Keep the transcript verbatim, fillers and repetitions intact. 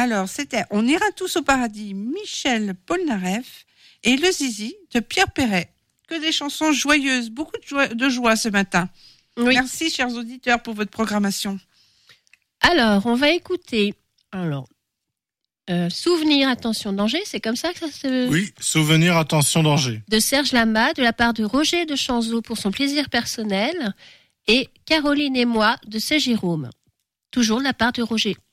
Alors, c'était On ira tous au paradis, Michel Polnareff et Le Zizi de Pierre Perret. Que des chansons joyeuses, beaucoup de joie, de joie ce matin. Oui. Merci, chers auditeurs, pour votre programmation. Alors, on va écouter... Alors, euh, Souvenir, attention, danger, c'est comme ça que ça se... Oui, Souvenir, attention, danger. De Serge Lama, de la part de Roger de Chanzeau pour son plaisir personnel, et Caroline et moi de C'est Jérôme. Toujours de la part de Roger.